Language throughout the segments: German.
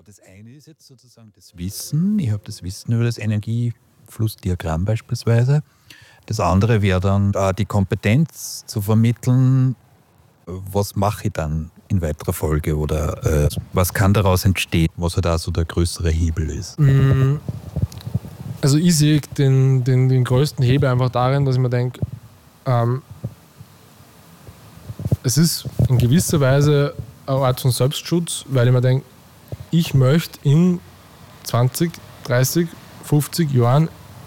Das eine ist jetzt sozusagen das Wissen. Ich habe das Wissen über das Energieflussdiagramm beispielsweise. Das andere wäre dann die Kompetenz zu vermitteln, was mache ich dann in weiterer Folge oder was kann daraus entstehen, was halt auch so der größere Hebel ist. Also ich sehe den größten Hebel einfach darin, dass ich mir denke, es ist in gewisser Weise eine Art von Selbstschutz, weil ich mir denke, ich möchte in 20, 30, 50 Jahren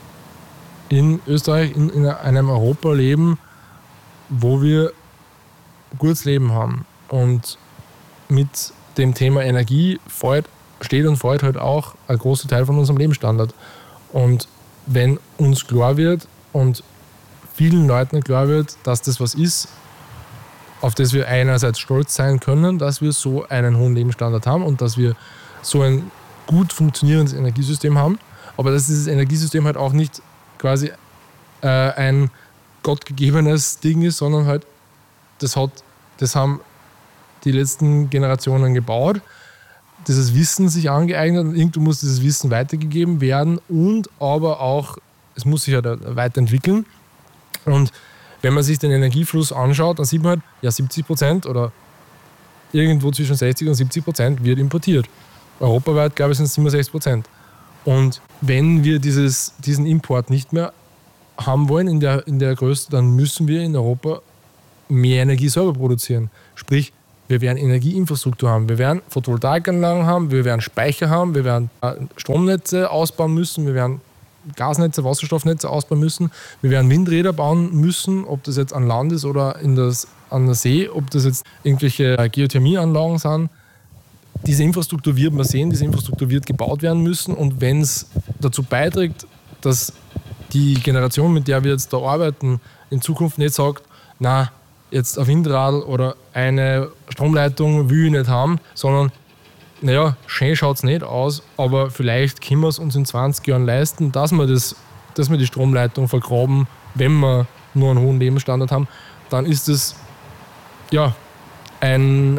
in Österreich, in einem Europa leben, wo wir ein gutes Leben haben. Und mit dem Thema Energie steht und fällt halt auch ein großer Teil von unserem Lebensstandard. Und wenn uns klar wird und vielen Leuten klar wird, dass das was ist, auf das wir einerseits stolz sein können, dass wir so einen hohen Lebensstandard haben und dass wir so ein gut funktionierendes Energiesystem haben, aber dass dieses Energiesystem halt auch nicht quasi ein gottgegebenes Ding ist, sondern halt das haben die letzten Generationen gebaut, dieses Wissen sich angeeignet und irgendwo muss dieses Wissen weitergegeben werden und aber auch, es muss sich halt weiterentwickeln. Und wenn man sich den Energiefluss anschaut, dann sieht man halt, ja 70% oder irgendwo zwischen 60 und 70% wird importiert. Europaweit, glaube ich, sind es 67%. Und wenn wir diesen Import nicht mehr haben wollen in der Größe, dann müssen wir in Europa mehr Energie selber produzieren. Sprich, wir werden Energieinfrastruktur haben, wir werden Photovoltaikanlagen haben, wir werden Speicher haben, wir werden Stromnetze ausbauen müssen, wir werden Gasnetze, Wasserstoffnetze ausbauen müssen, wir werden Windräder bauen müssen, ob das jetzt an Land ist oder an der See, ob das jetzt irgendwelche Geothermieanlagen sind. Diese Infrastruktur wird man sehen, diese Infrastruktur wird gebaut werden müssen und wenn es dazu beiträgt, dass die Generation, mit der wir jetzt da arbeiten, in Zukunft nicht sagt, na, jetzt ein Windrad oder eine Stromleitung will ich nicht haben, sondern naja, schön schaut es nicht aus, aber vielleicht können wir es uns in 20 Jahren leisten, dass wir die Stromleitung vergraben, wenn wir nur einen hohen Lebensstandard haben, dann ist es ja das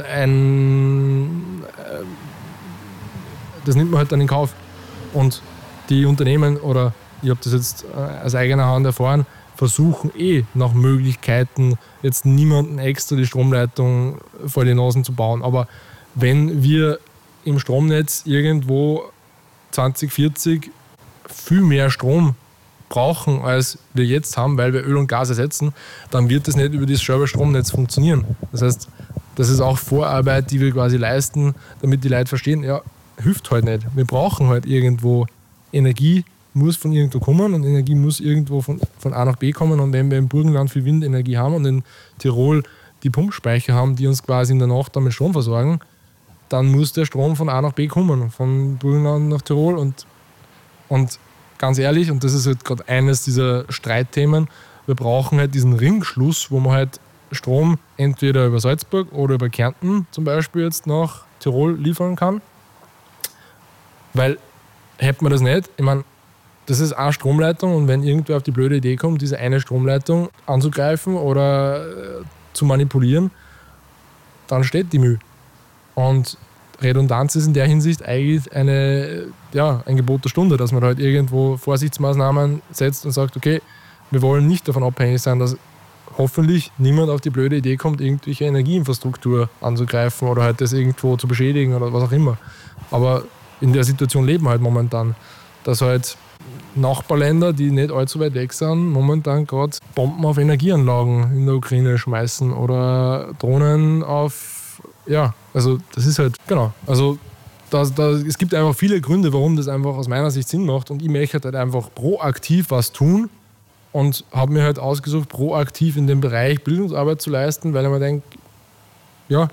nimmt man halt dann in Kauf. Und die Unternehmen, oder ich habe das jetzt aus eigener Hand erfahren, versuchen nach Möglichkeiten, jetzt niemanden extra die Stromleitung vor die Nasen zu bauen. Aber wenn wir im Stromnetz irgendwo 2040 viel mehr Strom brauchen, als wir jetzt haben, weil wir Öl und Gas ersetzen, dann wird das nicht über das selber Stromnetz funktionieren. Das heißt, das ist auch Vorarbeit, die wir quasi leisten, damit die Leute verstehen, ja, hilft halt nicht. Wir brauchen halt irgendwo Energie, muss von irgendwo kommen und Energie muss irgendwo von A nach B kommen. Und wenn wir im Burgenland viel Windenergie haben und in Tirol die Pumpspeicher haben, die uns quasi in der Nacht damit Strom versorgen, dann muss der Strom von A nach B kommen, von Burgenland nach Tirol. Und ganz ehrlich, und das ist halt gerade eines dieser Streitthemen, wir brauchen halt diesen Ringschluss, wo man halt Strom entweder über Salzburg oder über Kärnten zum Beispiel jetzt nach Tirol liefern kann. Weil hätte man das nicht, ich meine, das ist eine Stromleitung und wenn irgendwer auf die blöde Idee kommt, diese eine Stromleitung anzugreifen oder zu manipulieren, dann steht die Mühe. Und Redundanz ist in der Hinsicht eigentlich ein Gebot der Stunde, dass man halt irgendwo Vorsichtsmaßnahmen setzt und sagt, okay, wir wollen nicht davon abhängig sein, dass hoffentlich niemand auf die blöde Idee kommt, irgendwelche Energieinfrastruktur anzugreifen oder halt das irgendwo zu beschädigen oder was auch immer. Aber in der Situation leben wir halt momentan, dass halt Nachbarländer, die nicht allzu weit weg sind, momentan gerade Bomben auf Energieanlagen in der Ukraine schmeißen oder Drohnen auf, also das ist halt, genau, also es gibt einfach viele Gründe, warum das einfach aus meiner Sicht Sinn macht und ich möchte halt einfach proaktiv was tun und habe mir halt ausgesucht, proaktiv in dem Bereich Bildungsarbeit zu leisten, weil ich mir denke, ja,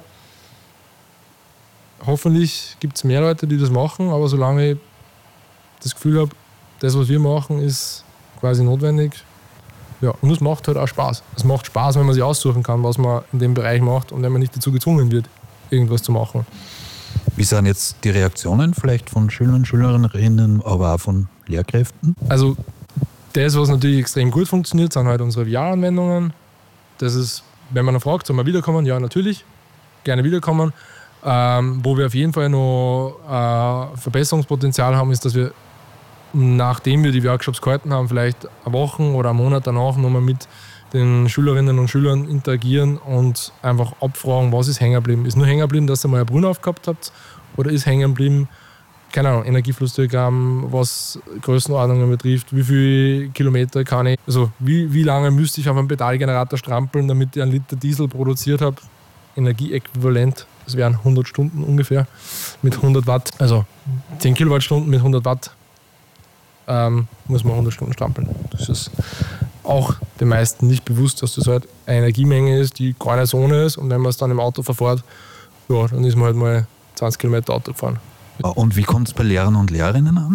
hoffentlich gibt es mehr Leute, die das machen, aber solange ich das Gefühl habe, das, was wir machen, ist quasi notwendig. Ja, und es macht halt auch Spaß. Es macht Spaß, wenn man sich aussuchen kann, was man in dem Bereich macht und wenn man nicht dazu gezwungen wird, irgendwas zu machen. Wie sind jetzt die Reaktionen vielleicht von Schülern und Schülerinnen, aber auch von Lehrkräften? Also das, was natürlich extrem gut funktioniert, sind halt unsere VR-Anwendungen. Das ist, wenn man fragt, soll man wiederkommen? Ja, natürlich. Gerne wiederkommen. Wo wir auf jeden Fall noch Verbesserungspotenzial haben, ist, dass wir, nachdem wir die Workshops gehalten haben, vielleicht eine Woche oder einen Monat danach nochmal mit den Schülerinnen und Schülern interagieren und einfach abfragen, was ist hängen geblieben. Ist nur hängen geblieben, dass ihr mal eine Brunn aufgehabt habt, oder ist hängen geblieben, keine Ahnung, Energieflussdiagramm, was Größenordnungen betrifft, wie viele Kilometer kann ich, also wie lange müsste ich auf einem Pedalgenerator strampeln, damit ich einen Liter Diesel produziert habe. Energieäquivalent, das wären 100 Stunden ungefähr mit 100 Watt, also 10 Kilowattstunden mit 100 Watt muss man 100 Stunden strampeln. Das ist auch den meisten nicht bewusst, dass das halt eine Energiemenge ist, die gar nicht so ohne ist, und wenn man es dann im Auto verfährt, ja, dann ist man halt mal 20 Kilometer Auto gefahren. Und wie kommt es bei Lehrern und Lehrerinnen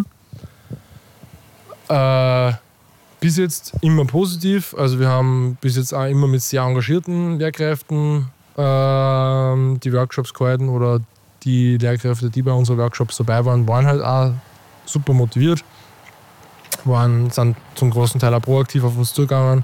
an? Bis jetzt immer positiv. Also wir haben bis jetzt auch immer mit sehr engagierten Lehrkräften die Workshops gehalten, oder die Lehrkräfte, die bei unseren Workshops dabei waren, waren halt auch super motiviert, sind zum großen Teil auch proaktiv auf uns zugegangen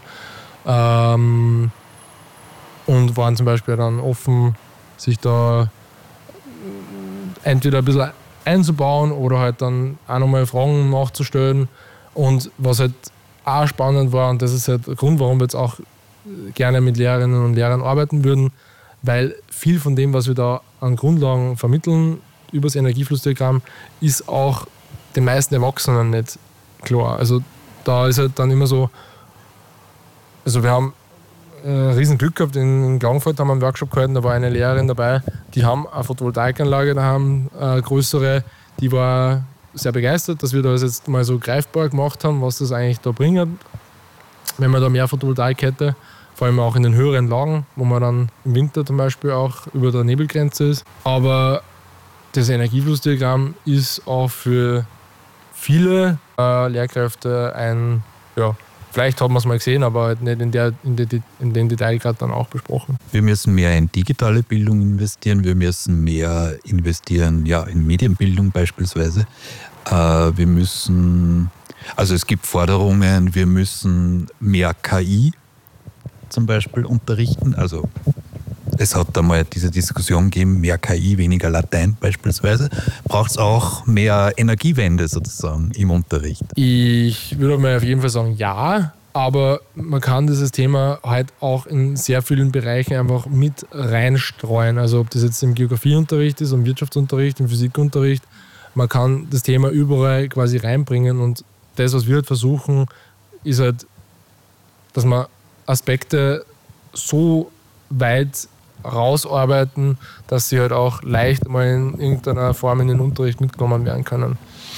und waren zum Beispiel dann offen, sich da entweder ein bisschen einzubauen oder halt dann auch nochmal Fragen nachzustellen. Und was halt auch spannend war, und das ist halt der Grund, warum wir jetzt auch gerne mit Lehrerinnen und Lehrern arbeiten würden, weil viel von dem, was wir da an Grundlagen vermitteln über das Energieflussdiagramm, ist auch den meisten Erwachsenen nicht klar. Also da ist halt dann immer so, also wir haben riesen Glück gehabt, in Klagenfurt haben wir einen Workshop gehalten, da war eine Lehrerin dabei, die haben eine Photovoltaikanlage, da haben eine größere, die war sehr begeistert, dass wir das jetzt mal so greifbar gemacht haben, was das eigentlich da bringt, wenn man da mehr Photovoltaik hätte, vor allem auch in den höheren Lagen, wo man dann im Winter zum Beispiel auch über der Nebelgrenze ist. Aber das Energieflussdiagramm ist auch für viele Lehrkräfte ein, ja, vielleicht hat man es mal gesehen, aber halt nicht in dem Detail gerade dann auch besprochen. Wir müssen mehr in digitale Bildung investieren, wir müssen mehr investieren, ja, in Medienbildung beispielsweise. Wir müssen, also es gibt Forderungen, wir müssen mehr KI zum Beispiel unterrichten. Also es hat da mal diese Diskussion gegeben, mehr KI, weniger Latein beispielsweise. Braucht es auch mehr Energiewende sozusagen im Unterricht? Ich würde mal auf jeden Fall sagen, ja. Aber man kann dieses Thema halt auch in sehr vielen Bereichen einfach mit reinstreuen. Also ob das jetzt im Geografieunterricht ist, im Wirtschaftsunterricht, im Physikunterricht. Man kann das Thema überall quasi reinbringen. Und das, was wir halt versuchen, ist halt, dass man Aspekte so weit rausarbeiten, dass sie halt auch leicht mal in irgendeiner Form in den Unterricht mitgenommen werden können.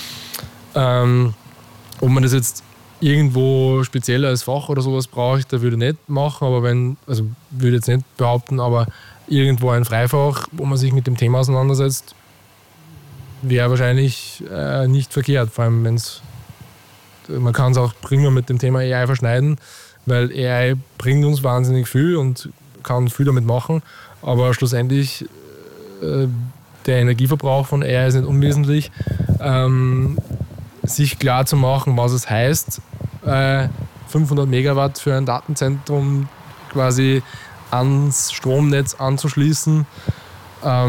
Ob man das jetzt irgendwo speziell als Fach oder sowas braucht, da würde ich nicht machen, aber also würde jetzt nicht behaupten, aber irgendwo ein Freifach, wo man sich mit dem Thema auseinandersetzt, wäre wahrscheinlich nicht verkehrt, vor allem man kann es auch prima mit dem Thema AI verschneiden, weil AI bringt uns wahnsinnig viel und kann viel damit machen, aber schlussendlich der Energieverbrauch von AI ist nicht unwesentlich. Sich klar zu machen, was es heißt, 500 Megawatt für ein Datenzentrum quasi ans Stromnetz anzuschließen, das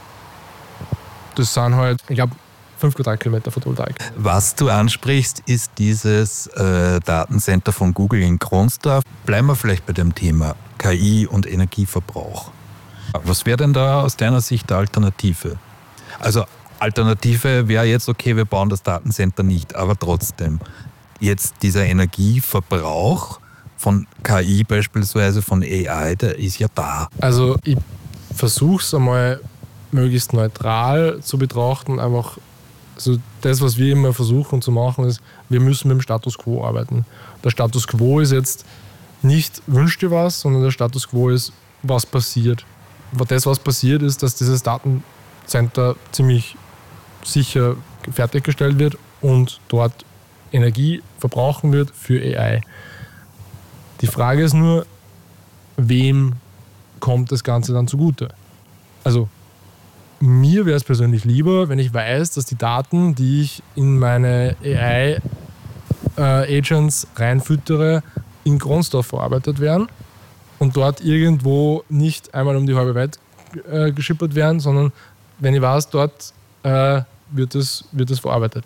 sind halt, ich glaube, 5 Quadratkilometer Photovoltaik. Was du ansprichst, ist dieses Datencenter von Google in Kronsdorf. Bleiben wir vielleicht bei dem Thema KI und Energieverbrauch. Was wäre denn da aus deiner Sicht die Alternative? Also Alternative wäre jetzt, okay, wir bauen das Datencenter nicht, aber trotzdem, jetzt dieser Energieverbrauch von KI beispielsweise, von AI, der ist ja da. Also ich versuche es einmal möglichst neutral zu betrachten, einfach also das, was wir immer versuchen zu machen, ist, wir müssen mit dem Status Quo arbeiten. Der Status Quo ist jetzt nicht wünsch dir was, sondern der Status Quo ist, was passiert. Das, was passiert, ist, dass dieses Datencenter ziemlich sicher fertiggestellt wird und dort Energie verbrauchen wird für AI. Die Frage ist nur, wem kommt das Ganze dann zugute? Also mir wäre es persönlich lieber, wenn ich weiß, dass die Daten, die ich in meine AI-Agents reinfüttere, in Kronsdorf verarbeitet werden und dort irgendwo nicht einmal um die halbe Welt geschippert werden, sondern wenn ich weiß, dort wird es verarbeitet.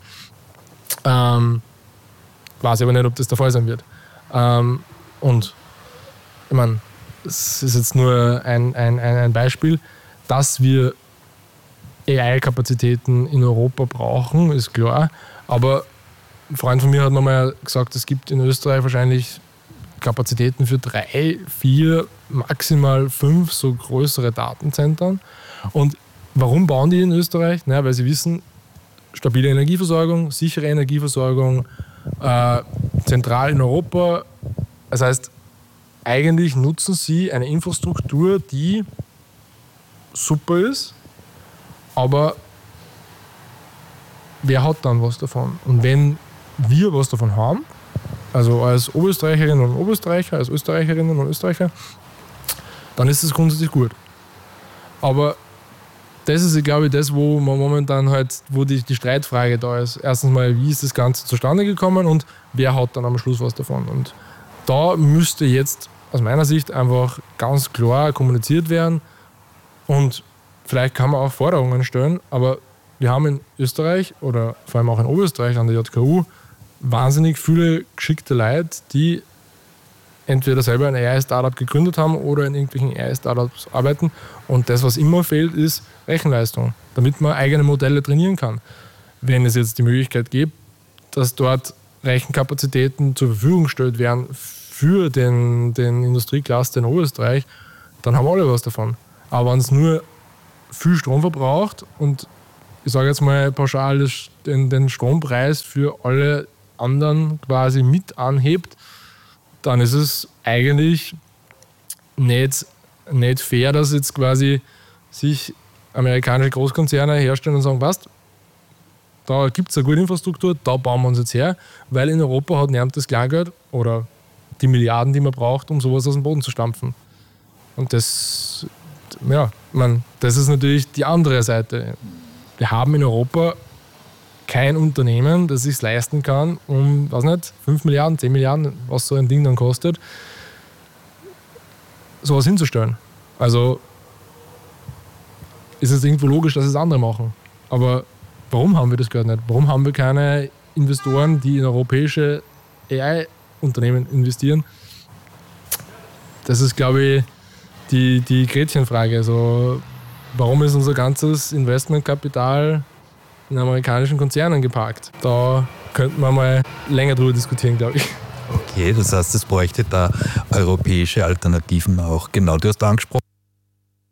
Weiß aber nicht, ob das der Fall sein wird. Und ich meine, es ist jetzt nur ein Beispiel, dass wir AI-Kapazitäten in Europa brauchen, ist klar. Aber ein Freund von mir hat mir mal gesagt, es gibt in Österreich wahrscheinlich Kapazitäten für 3, 4, maximal 5 so größere Datenzentren. Und warum bauen die in Österreich? Naja, weil sie wissen, stabile Energieversorgung, sichere Energieversorgung, zentral in Europa. Das heißt, eigentlich nutzen sie eine Infrastruktur, die super ist, aber wer hat dann was davon? Und wenn wir was davon haben, also als Oberösterreicherinnen und Oberösterreicher, als Österreicherinnen und Österreicher, dann ist es grundsätzlich gut. Aber das ist, glaube ich, das, wo man momentan halt, wo die Streitfrage da ist. Erstens mal, wie ist das Ganze zustande gekommen und wer hat dann am Schluss was davon? Und da müsste jetzt aus meiner Sicht einfach ganz klar kommuniziert werden und vielleicht kann man auch Forderungen stellen, aber wir haben in Österreich oder vor allem auch in Oberösterreich an der JKU wahnsinnig viele geschickte Leute, die entweder selber ein AI-Startup gegründet haben oder in irgendwelchen AI-Startups arbeiten. Und das, was immer fehlt, ist Rechenleistung, damit man eigene Modelle trainieren kann. Wenn es jetzt die Möglichkeit gibt, dass dort Rechenkapazitäten zur Verfügung gestellt werden für den Industriecluster in Oberösterreich, dann haben alle was davon. Aber wenn es nur viel Strom verbraucht und ich sage jetzt mal pauschal den Strompreis für alle anderen quasi mit anhebt, dann ist es eigentlich nicht fair, dass jetzt quasi sich amerikanische Großkonzerne herstellen und sagen, passt, da gibt es eine gute Infrastruktur, da bauen wir uns jetzt her, weil in Europa hat niemand das Kleingeld oder die Milliarden, die man braucht, um sowas aus dem Boden zu stampfen. Und das, ja, das ist natürlich die andere Seite. Wir haben in Europa kein Unternehmen, das sich leisten kann, um, weiß nicht, 5 Milliarden, 10 Milliarden, was so ein Ding dann kostet, sowas hinzustellen. Also ist es irgendwo logisch, dass es andere machen. Aber warum haben wir das gerade nicht? Warum haben wir keine Investoren, die in europäische AI-Unternehmen investieren? Das ist, glaube ich, die Gretchenfrage. Also, warum ist unser ganzes Investmentkapital in amerikanischen Konzernen geparkt? Da könnten wir mal länger drüber diskutieren, glaube ich. Okay, das heißt, es bräuchte da europäische Alternativen auch. Genau, du hast angesprochen,